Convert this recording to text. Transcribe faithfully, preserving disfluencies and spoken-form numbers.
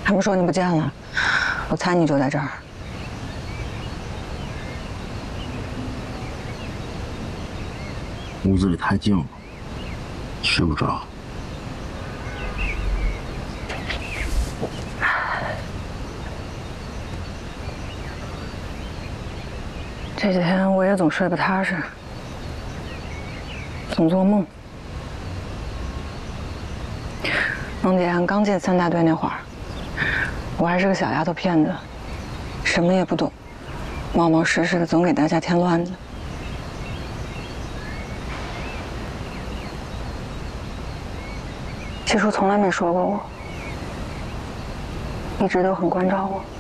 还不说你不见了，我猜你就在这儿。 屋子里太静了，睡不着。 这几天我也总睡不踏实，总做梦。孟姐刚进三大队那会儿，我还是个小丫头片子，什么也不懂，冒冒失失的总给大家添乱子。七叔从来没说过我，一直都很关照我。